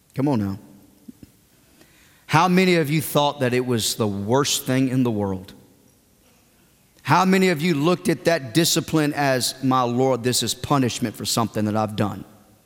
Come on now. How many of you thought that it was the worst thing in the world? How many of you looked at that discipline as, my Lord, this is punishment for something that I've done?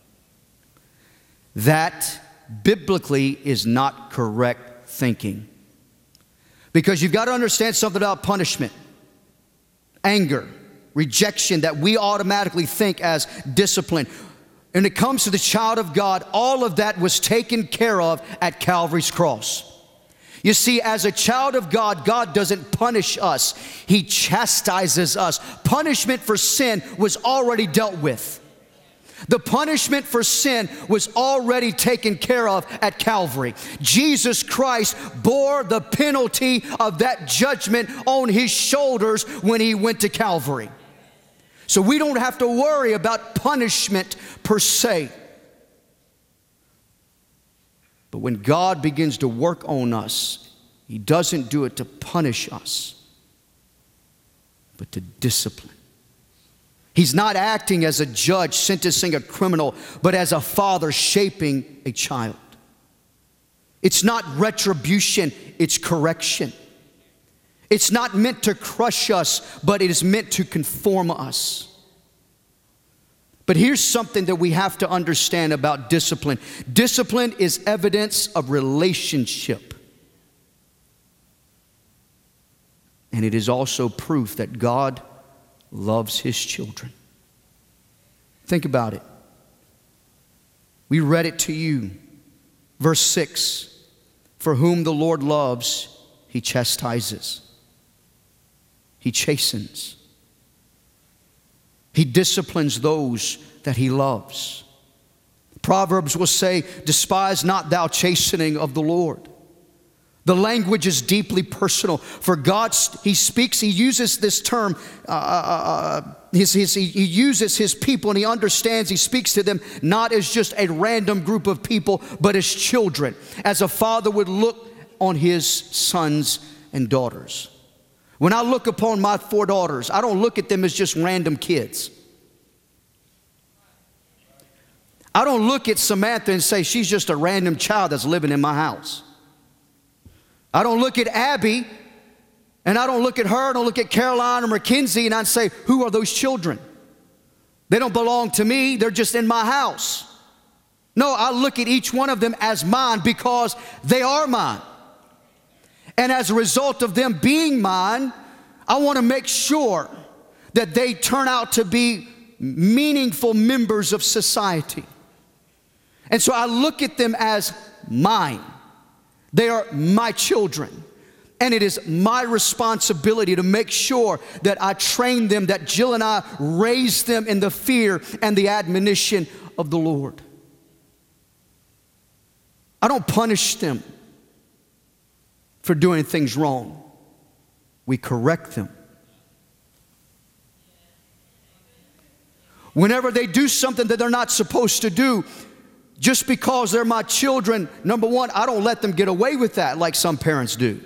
That biblically is not correct thinking. Because you've got to understand something about punishment, anger, rejection that we automatically think as discipline. When it comes to the child of God, all of that was taken care of at Calvary's cross. You see, as a child of God, God doesn't punish us. He chastises us. Punishment for sin was already dealt with. The punishment for sin was already taken care of at Calvary. Jesus Christ bore the penalty of that judgment on his shoulders when he went to Calvary. So we don't have to worry about punishment per se. But when God begins to work on us, he doesn't do it to punish us, but to discipline. He's not acting as a judge sentencing a criminal, but as a father shaping a child. It's not retribution, it's correction. It's not meant to crush us, but it is meant to conform us. But here's something that we have to understand about discipline. Discipline is evidence of relationship. And it is also proof that God loves his children. Think about it. We read it to you. Verse 6, for whom the Lord loves, he chastises. He chastens. He disciplines those that he loves. Proverbs will say, despise not thou chastening of the Lord. The language is deeply personal. For God, he speaks, he uses this term, he uses his people and he understands, he speaks to them not as just a random group of people, but as children. As a father would look on his sons and daughters. When I look upon my 4 daughters, I don't look at them as just random kids. I don't look at Samantha and say she's just a random child that's living in my house. I don't look at Abby, and I don't look at her, I don't look at Caroline or Mackenzie, and I say, who are those children? They don't belong to me, they're just in my house. No, I look at each one of them as mine because they are mine. And as a result of them being mine, I want to make sure that they turn out to be meaningful members of society. And so I look at them as mine. They are my children. And it is my responsibility to make sure that I train them, that Jill and I raise them in the fear and the admonition of the Lord. I don't punish them for doing things wrong. We correct them. Whenever they do something that they're not supposed to do, just because they're my children, number one, I don't let them get away with that like some parents do.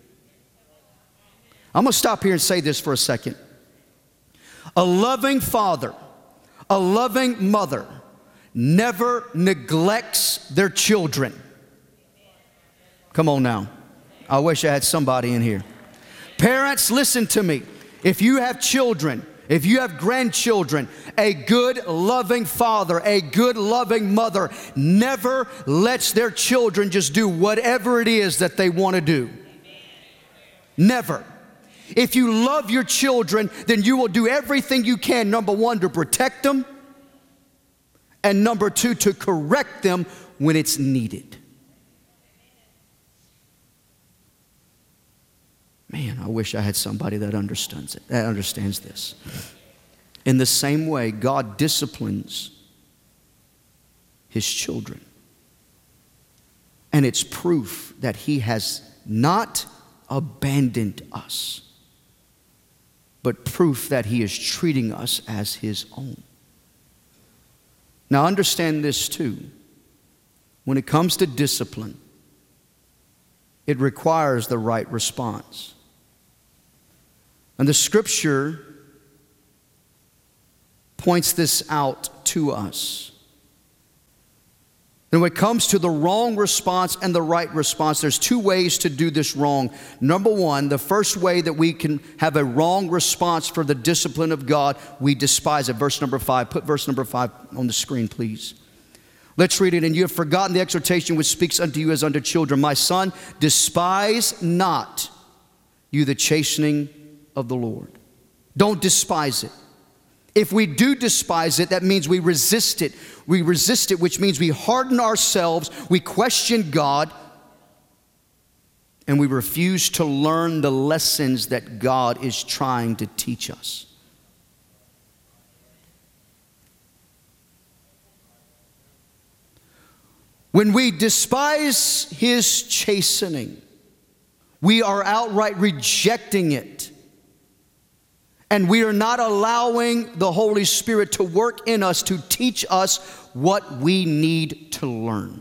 I'm going to stop here and say this for a second. A loving father, a loving mother never neglects their children. Come on now. I wish I had somebody in here. Parents, listen to me. If you have children, if you have grandchildren, a good loving father, a good loving mother never lets their children just do whatever it is that they want to do. Never. If you love your children, then you will do everything you can, number one, to protect them, and number two, to correct them when it's needed. Man, I wish I had somebody that understands it, that understands this. In the same way, God disciplines his children. And it's proof that he has not abandoned us, but proof that he is treating us as his own. Now understand this too. When it comes to discipline, it requires the right response. And the scripture points this out to us. And when it comes to the wrong response and the right response, there's two ways to do this wrong. Number one, the first way that we can have a wrong response for the discipline of God, we despise it. Verse number 5. Put verse number 5 on the screen, please. Let's read it. And you have forgotten the exhortation which speaks unto you as unto children. My son, despise not you the chastening of the Lord. Don't despise it. If we do despise it, that means we resist it. We resist it, which means we harden ourselves, we question God, and we refuse to learn the lessons that God is trying to teach us. When we despise His chastening, we are outright rejecting it. And we are not allowing the Holy Spirit to work in us to teach us what we need to learn.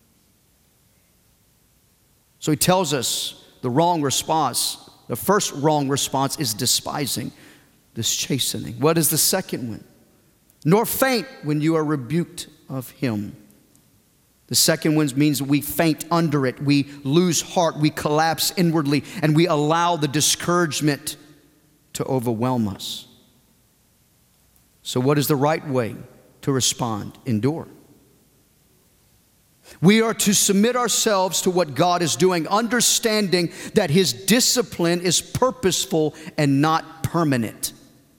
So He tells us the wrong response. The first wrong response is despising this chastening. What is the second one? Nor faint when you are rebuked of Him. The second one means we faint under it. We lose heart. We collapse inwardly. And we allow the discouragement to overwhelm us. So what is the right way to respond? Endure. We are to submit ourselves to what God is doing, understanding that His discipline is purposeful and not permanent.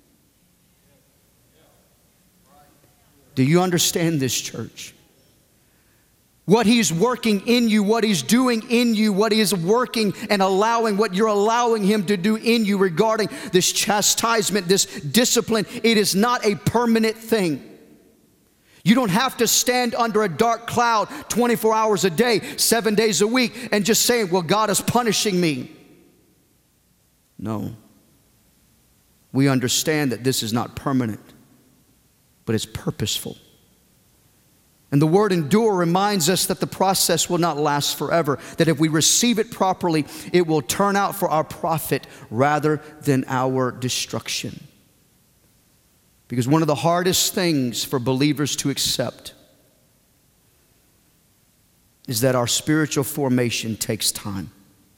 Do you understand this, church? What He's working in you, what He's doing in you, what He is working and allowing, what you're allowing Him to do in you regarding this chastisement, this discipline, it is not a permanent thing. You don't have to stand under a dark cloud 24 hours a day, 7 days a week, and just say, well, God is punishing me. No. We understand that this is not permanent, but it's purposeful. And the word endure reminds us that the process will not last forever, that if we receive it properly, it will turn out for our profit rather than our destruction. Because one of the hardest things for believers to accept is that our spiritual formation takes time.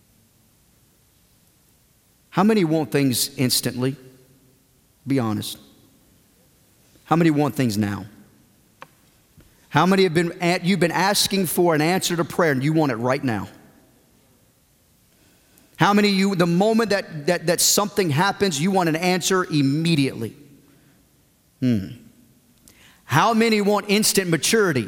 How many want things instantly? Be honest. How many want things now? How many have you've been asking for an answer to prayer and you want it right now? How many of you, the moment that something happens, you want an answer immediately? How many want instant maturity?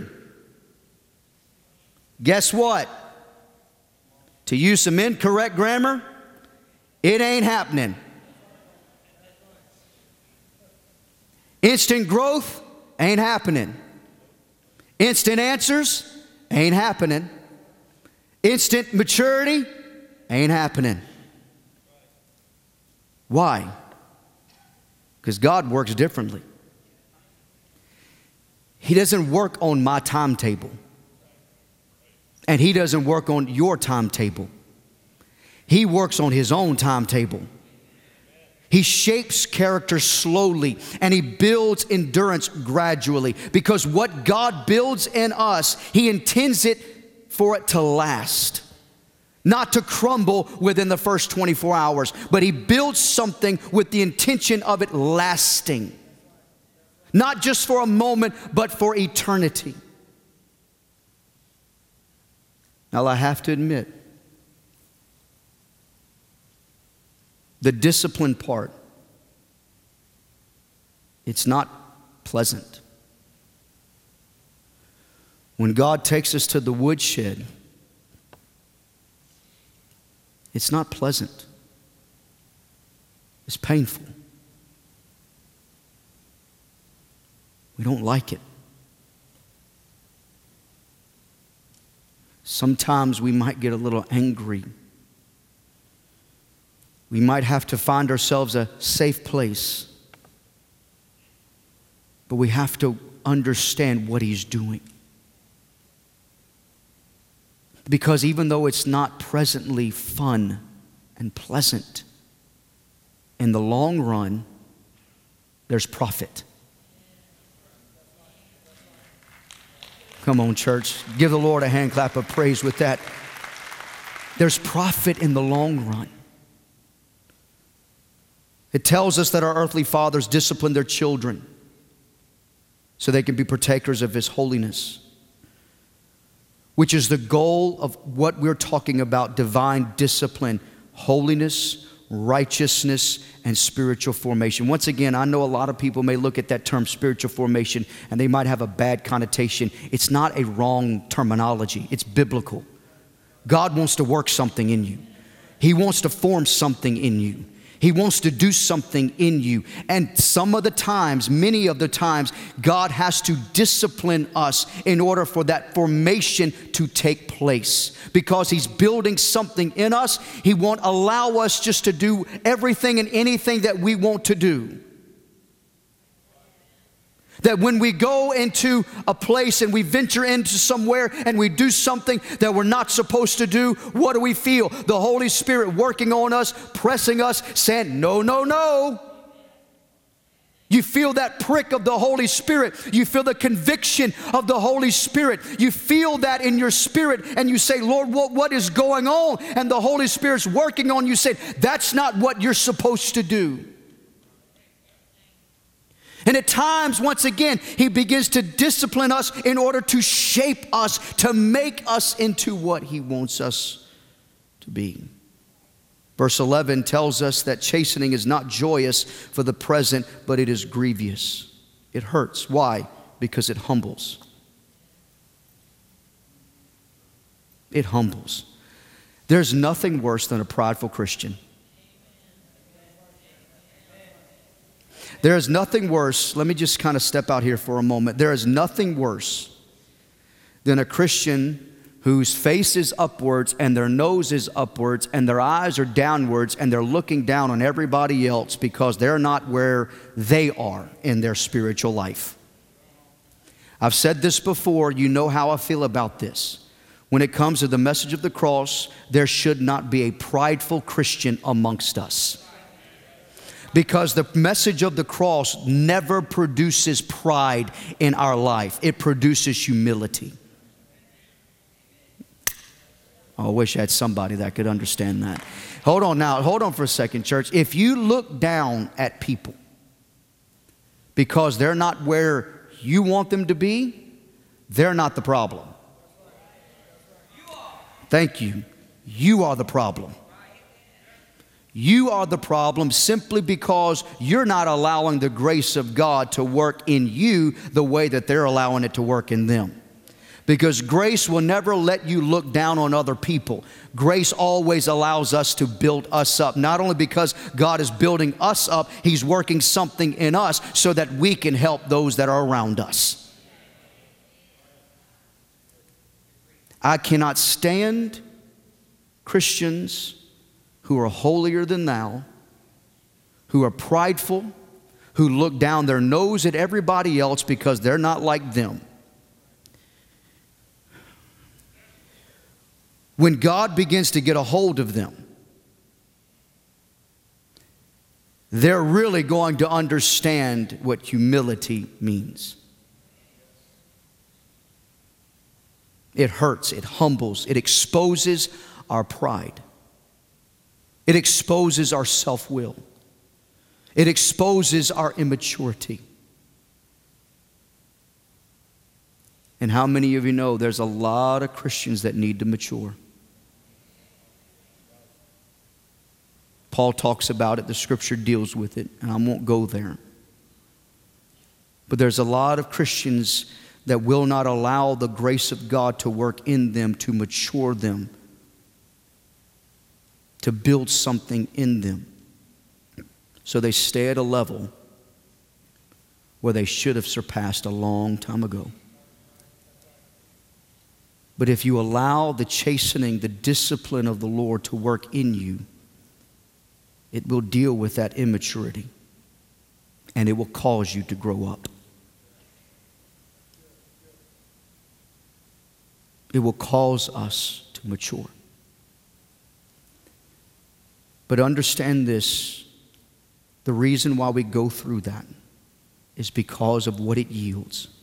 Guess what? To use some incorrect grammar, it ain't happening. Instant growth ain't happening. Instant answers ain't happening. Instant maturity ain't happening. Why? Because God works differently. He doesn't work on my timetable. And He doesn't work on your timetable. He works on His own timetable. He shapes character slowly and He builds endurance gradually, because what God builds in us, He intends it for it to last. Not to crumble within the first 24 hours, but He builds something with the intention of it lasting. Not just for a moment, but for eternity. Now I have to admit, the discipline part, it's not pleasant. When God takes us to the woodshed, it's not pleasant. It's painful. We don't like it. Sometimes we might get a little angry. We might have to find ourselves a safe place. But we have to understand what He's doing. Because even though it's not presently fun and pleasant, in the long run, there's profit. Come on, church. Give the Lord a hand clap of praise with that. There's profit in the long run. It tells us that our earthly fathers discipline their children so they can be partakers of His holiness, which is the goal of what we're talking about: divine discipline, holiness, righteousness, and spiritual formation. Once again, I know a lot of people may look at that term spiritual formation and they might have a bad connotation. It's not a wrong terminology. It's biblical. God wants to work something in you. He wants to form something in you. He wants to do something in you. And some of the times, many of the times, God has to discipline us in order for that formation to take place. Because He's building something in us. He won't allow us just to do everything and anything that we want to do. That when we go into a place and we venture into somewhere and we do something that we're not supposed to do, what do we feel? The Holy Spirit working on us, pressing us, saying, no, no, no. You feel that prick of the Holy Spirit. You feel the conviction of the Holy Spirit. You feel that in your spirit and you say, Lord, what is going on? And the Holy Spirit's working on you, saying, that's not what you're supposed to do. And at times, once again, He begins to discipline us in order to shape us, to make us into what He wants us to be. Verse 11 tells us that chastening is not joyous for the present, but it is grievous. It hurts. Why? Because it humbles. It humbles. There's nothing worse than a prideful Christian. There is nothing worse. Let me just kind of step out here for a moment. There is nothing worse than a Christian whose face is upwards and their nose is upwards and their eyes are downwards and they're looking down on everybody else because they're not where they are in their spiritual life. I've said this before. You know how I feel about this. When it comes to the message of the cross, there should not be a prideful Christian amongst us. Because the message of the cross never produces pride in our life. It produces humility. Oh, I wish I had somebody that could understand that. Hold on for a second, church. If you look down at people because they're not where you want them to be, they're not the problem. Thank you. You are the problem. You are the problem simply because you're not allowing the grace of God to work in you the way that they're allowing it to work in them. Because grace will never let you look down on other people. Grace always allows us to build us up. Not only because God is building us up, He's working something in us so that we can help those that are around us. I cannot stand Christians who are holier than thou, who are prideful, who look down their nose at everybody else because they're not like them. When God begins to get a hold of them, they're really going to understand what humility means. It hurts, it humbles, it exposes our pride. It exposes our self-will. It exposes our immaturity. And how many of you know there's a lot of Christians that need to mature? Paul talks about it. The scripture deals with it, and I won't go there. But there's a lot of Christians that will not allow the grace of God to work in them to mature them, to build something in them. So they stay at a level where they should have surpassed a long time ago. But if you allow the chastening, the discipline of the Lord to work in you, it will deal with that immaturity and it will cause you to grow up. It will cause us to mature. But understand this, the reason why we go through that is because of what it yields.